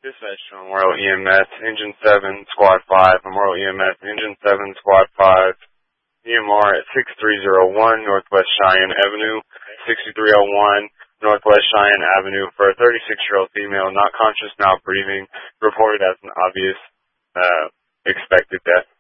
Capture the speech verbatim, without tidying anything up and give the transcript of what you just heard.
Dispatch to Memorial E M S, Engine seven, Squad five, Memorial E M S, Engine seven, Squad five, E M R at six three zero one Northwest Cheyenne Avenue, sixty-three oh one Northwest Cheyenne Avenue for a thirty-six-year-old female not conscious, not breathing, reported as an obvious uh, expected death.